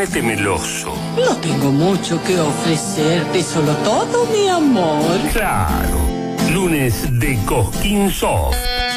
ponerte meloso. No tengo mucho que ofrecerte, solo todo mi amor. Claro. Lunes de Cosquín Soft.